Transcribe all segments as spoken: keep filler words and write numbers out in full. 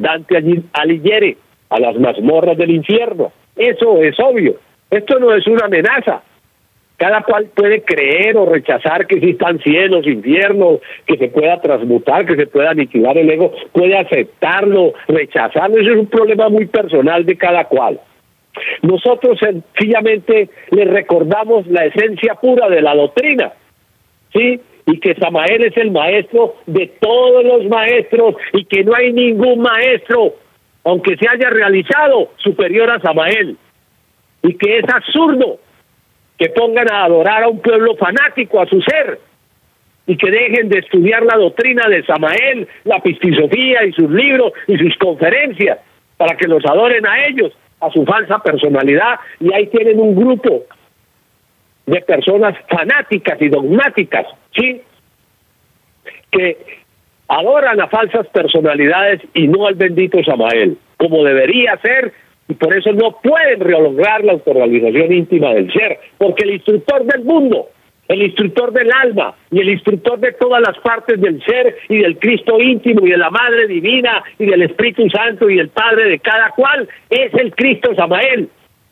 Dante Alighieri, a las mazmorras del infierno. Eso es obvio. Esto no es una amenaza. Cada cual puede creer o rechazar que existan cielos, infiernos, que se pueda transmutar, que se pueda aniquilar el ego, puede aceptarlo, rechazarlo. Eso es un problema muy personal de cada cual. Nosotros sencillamente le recordamos la esencia pura de la doctrina, ¿sí? Y que Samael es el maestro de todos los maestros y que no hay ningún maestro, aunque se haya realizado, superior a Samael. Y que es absurdo que pongan a adorar a un pueblo fanático a su ser y que dejen de estudiar la doctrina de Samael, la pistisofía y sus libros y sus conferencias para que los adoren a ellos, a su falsa personalidad, y ahí tienen un grupo de personas fanáticas y dogmáticas, ¿sí?, que adoran a falsas personalidades y no al bendito Samael, como debería ser, y por eso no pueden lograr la autorrealización íntima del ser, porque el instructor del mundo, el instructor del alma y el instructor de todas las partes del ser y del Cristo íntimo y de la Madre Divina y del Espíritu Santo y el Padre de cada cual es el Cristo Samael.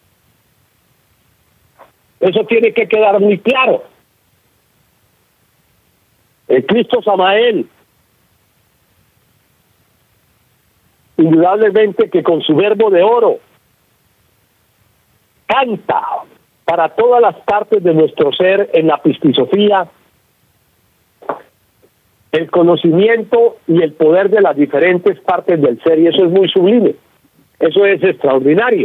Eso tiene que quedar muy claro. El Cristo Samael, indudablemente que con su verbo de oro canta para todas las partes de nuestro ser en la pistisofía el conocimiento y el poder de las diferentes partes del ser, y eso es muy sublime, eso es extraordinario.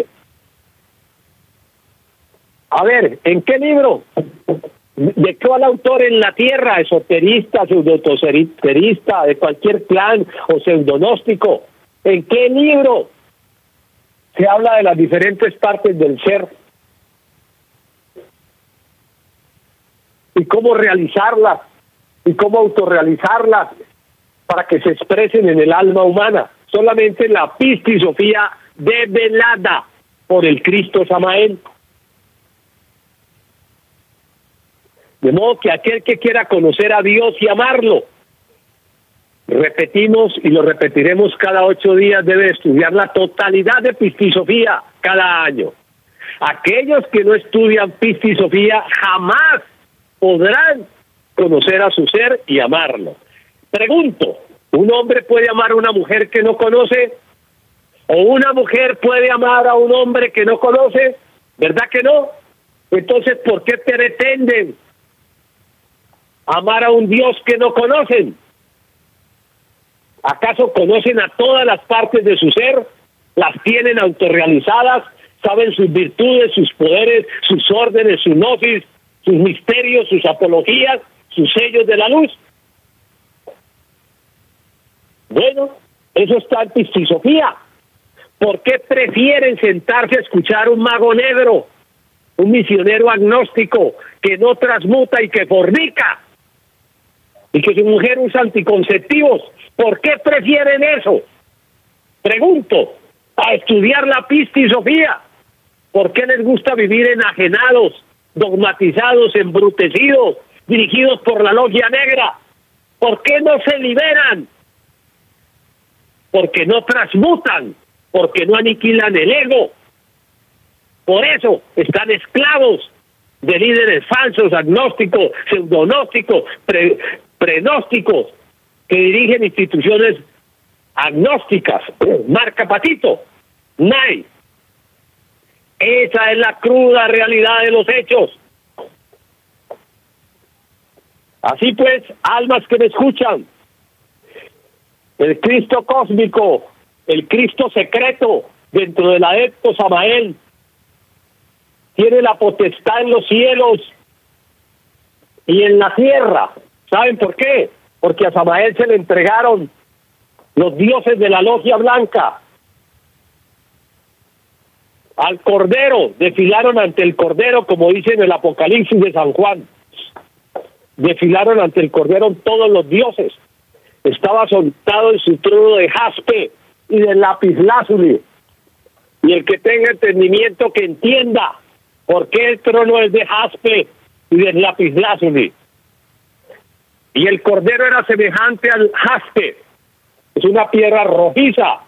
A ver, ¿en qué libro? ¿De cuál autor en la tierra, esoterista, pseudoesoterista, de cualquier clan o pseudonóstico? ¿En qué libro se habla de las diferentes partes del ser? Y cómo realizarlas, y cómo autorrealizarlas para que se expresen en el alma humana. Solamente la pistisofía develada por el Cristo Samael. De modo que aquel que quiera conocer a Dios y amarlo, repetimos y lo repetiremos cada ocho días, debe estudiar la totalidad de pistisofía cada año. Aquellos que no estudian pistisofía jamás podrán conocer a su ser y amarlo. Pregunto, ¿un hombre puede amar a una mujer que no conoce? ¿O una mujer puede amar a un hombre que no conoce? ¿Verdad que no? Entonces, ¿por qué pretenden amar a un Dios que no conocen? ¿Acaso conocen a todas las partes de su ser? ¿Las tienen autorrealizadas? ¿Saben sus virtudes, sus poderes, sus órdenes, su gnosis, sus misterios, sus apologías, sus sellos de la luz? Bueno, eso está en pistisofía. ¿Por qué prefieren sentarse a escuchar un mago negro, un misionero agnóstico que no transmuta y que fornica, y que su mujer usa anticonceptivos? ¿Por qué prefieren eso? Pregunto, a estudiar la pistisofía. ¿Por qué les gusta vivir enajenados, dogmatizados, embrutecidos, dirigidos por la logia negra? ¿Por qué no se liberan? Porque no transmutan, porque no aniquilan el ego. Por eso están esclavos de líderes falsos, agnósticos, pseudonósticos, pre, prenósticos, que dirigen instituciones agnósticas, marca Patito, N A I. Esa es la cruda realidad de los hechos. Así pues, almas que me escuchan, el Cristo cósmico, el Cristo secreto dentro del adepto Samael, tiene la potestad en los cielos y en la tierra. ¿Saben por qué? Porque a Samael se le entregaron los dioses de la logia blanca. Al Cordero, desfilaron ante el Cordero, como dice en el Apocalipsis de San Juan. Desfilaron ante el Cordero todos los dioses. Estaba soltado en su trono de jaspe y de lapislázuli. Y el que tenga entendimiento que entienda por qué el trono es de jaspe y de lapislázuli. Y el Cordero era semejante al jaspe. Es una piedra rojiza